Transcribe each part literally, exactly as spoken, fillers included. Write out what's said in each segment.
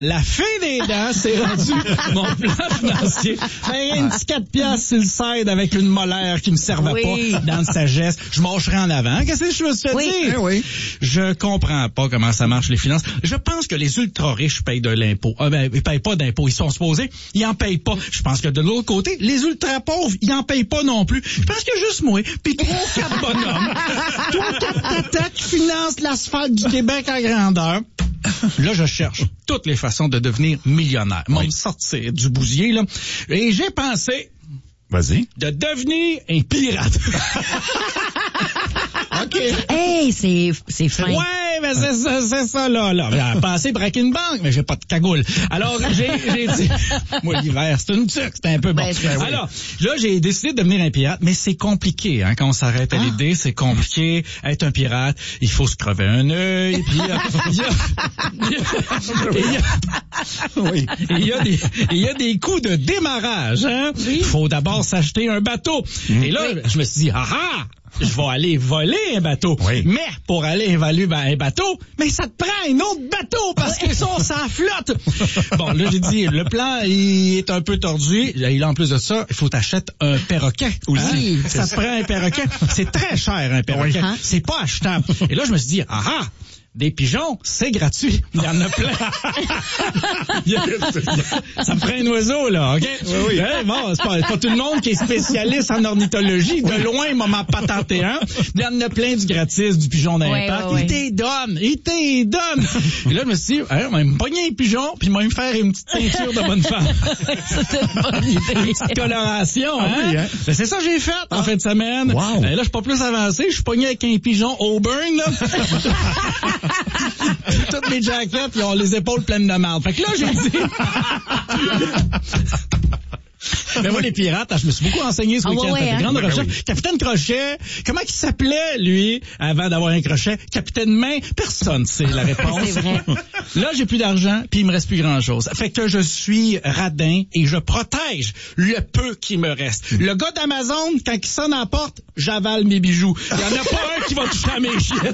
La fée des dents s'est rendue mon plan financier. Ben, un petit quatre piastres sur le side avec une molaire qui me servait oui. pas dans le sagesse. Je marcherai en avant. Qu'est-ce que je me suis fait oui. dire? Eh oui. Je comprends pas comment ça marche les finances. Je pense que les ultra riches payent de l'impôt. Ah ben, ils payent pas d'impôt. Ils sont supposés, ils en payent pas. Je pense que de l'autre côté, les ultra pauvres, ils en payent pas non plus. Je pense que juste moi, puis trois quatre bonhommes, trois quatre tatas qui financent l'asphalte du Québec à grandeur. Là, je cherche toutes les façons de devenir millionnaire. Moi, Oui. me sortir du bousier, là. Et j'ai pensé Vas-y. de devenir un pirate. OK. Hey, c'est, c'est fin. Ouais, mais c'est ça, c'est ça, là, là. J'ai pensé braquer une banque, mais j'ai pas de cagoule. Alors, j'ai, j'ai dit, moi, l'hiver, c'est une tuque, c'est un peu bon. Ben, ben oui. Alors, là, j'ai décidé de devenir un pirate, mais c'est compliqué, hein, quand on s'arrête à Ah. l'idée, c'est compliqué. Être un pirate, il faut se crever un œil, puis il y a, il y a, il y a, il y a, Oui. il y a des, il y a des coûts de démarrage, hein. Il faut d'abord s'acheter un bateau. Mmh. Et là, je me suis dit, ah ah! Je vais aller voler un bateau. Oui. Mais pour aller évaluer ben, un bateau, mais ça te prend un autre bateau parce qu'ils sont sans flotte. Bon, là, j'ai dit, le plan, il est un peu tordu. Il en plus de ça, il faut t'achètes un perroquet aussi. Ah. Ça te prend un perroquet. C'est très cher, un perroquet. Oui. C'est pas achetable. Et là, je me suis dit, ah ah! Des pigeons, c'est gratuit. Il y en a plein. Il y a- ça me prend un oiseau, là, OK? Oui, oui. Hein, bon, c'est pas, pas tout le monde qui est spécialiste en ornithologie. De loin, il m'a m'en patenté un. Il y en a plein du gratis, du pigeon dans Ouais, les parcs. ouais, ouais. Il t'est donne, il t'est donne. Et là, je me suis dit, hein, on va me pogner un pigeon, puis il va me faire une petite ceinture de bonne femme. C'était une bonne idée. Une petite coloration, Ah hein? oui, hein? Ben, c'est ça que j'ai fait en fin de semaine. Wow. Ben, là, je suis pas plus avancé. Je suis pogné avec un pigeon Auburn, là. Toutes mes jackets, ils ont les épaules pleines de marde. Fait que là, j'ai dit... Mais moi, les pirates, je me suis beaucoup renseigné ce Ah, week-end. ouais, Fait des hein? grandes Ben recherches. oui. Capitaine Crochet, comment il s'appelait, lui, avant d'avoir un crochet? Capitaine Main? Personne sait la réponse. C'est vrai. Là, j'ai plus d'argent, puis il me reste plus grand-chose. Fait que je suis radin et je protège le peu qui me reste. Le gars d'Amazon, quand il sonne à la porte, j'avale mes bijoux. Il y en a pas un qui va toucher à mes chiottes.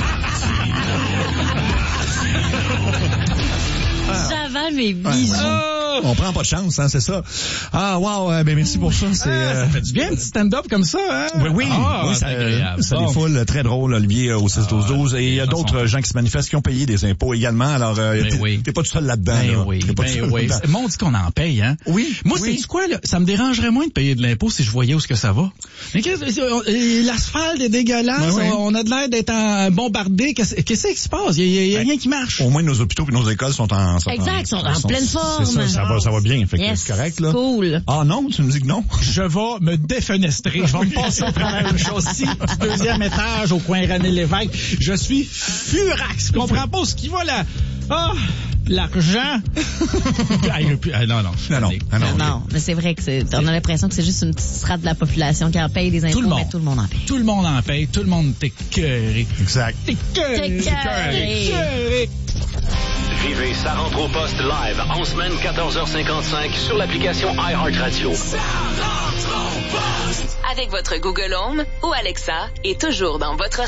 J'avale mes bijoux. Oh! On prend pas de chance, hein, c'est ça. Ah, wow, euh, ben merci pour ça. C'est, Ah, euh, ça fait du bien, un petit stand-up comme ça, hein? Oui, oui, Ah, oui, c'est ça, agréable. ça Bon. défoule, euh, très drôle, Olivier, euh, au six douze douze. Et il y a de toute d'autres façon. gens qui se manifestent qui ont payé des impôts également. Alors, euh, Ben t'es, oui. t'es pas tout seul là-dedans. Ben là. oui, T'es pas ben tout seul oui. là-dedans. Moi, on dit qu'on en paye, hein? Oui, Moi, oui. c'est quoi, là? Ça me dérangerait moins de payer de l'impôt si je voyais où est-ce que ça va. Mais qu'est-ce que, euh, l'asphalte est dégueulasse. Ben oui. On a de l'air d'être en bombardé. Qu'est-ce, qu'est-ce qui se passe? Il y a, il y a Ben, rien qui marche. Au moins, nos hôpitaux et nos écoles sont en... Sont Exact, sont en pleine forme. C'est ça, ça va, ça va bien. Fait que Yes, c'est correct, là. cool. Ah non, tu me dis que non? Je vais me défenestrer. Je vais me passer au travers une chaussée du deuxième étage au coin René Lévesque. Je suis furax. Je comprends pas ce qui va là. Ah, l'argent. Ah, il y a plus- ah, non, non. Non, non. Ah, non. Non, mais c'est vrai que c'est, on a l'impression que c'est juste une petite strate de la population qui en paye des impôts, Tout le monde. mais tout le monde en paye. Tout le monde en paye. Tout le monde est écœuré. Exact. Écœuré. Écœuré. Écœuré. Vivez Ça rentre au poste live en semaine quatorze heures cinquante-cinq sur l'application iHeartRadio. Avec votre Google Home ou Alexa et toujours dans votre